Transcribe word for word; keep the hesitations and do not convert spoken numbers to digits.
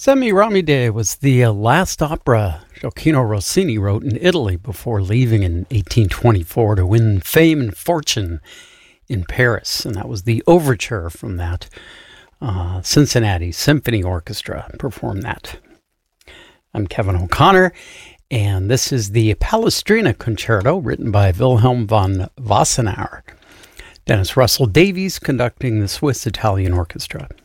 Semiramide was the uh, last opera Gioacchino Rossini wrote in Italy before leaving in eighteen twenty-four to win fame and fortune in Paris. And that was the overture from that. Uh, Cincinnati Symphony Orchestra performed that. I'm Kevin O'Connor, and this is the Palestrina Concerto written by Wilhelm von Wassenaar. Dennis Russell Davies conducting the Swiss Italian Orchestra.